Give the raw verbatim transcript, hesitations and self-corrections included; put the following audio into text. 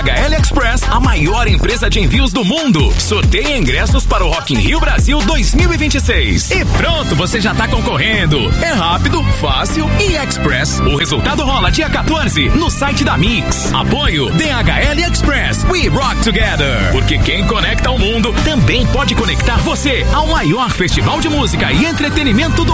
D H L Express, a maior empresa de envios do mundo, sorteia ingressos para o Rock in Rio Brasil dois mil e vinte e seis. E pronto, você já tá concorrendo. É rápido, fácil e express. O resultado rola dia quatorze no site da Mix. Apoio D H L Express. We rock together. Porque quem conecta ao mundo também pode conectar você ao maior festival de música e entretenimento do